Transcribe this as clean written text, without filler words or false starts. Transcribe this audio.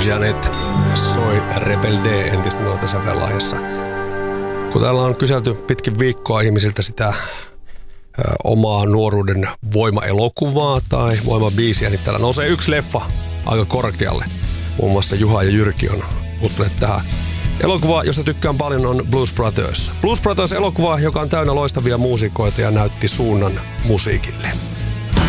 Janet soi Rebel D entistä nuorta sävellahjassa. Kun täällä on kyselty pitkin viikkoa ihmisiltä sitä omaa nuoruuden voimaelokuvaa tai voimabiisiä, niin täällä nousee yksi leffa aika korkealle. Muun muassa Juha ja Jyrki on puuttuneet tähän. Elokuva, josta tykkään paljon, on Blues Brothers. Blues Brothers elokuva, joka on täynnä loistavia muusikoita ja näytti suunnan musiikille.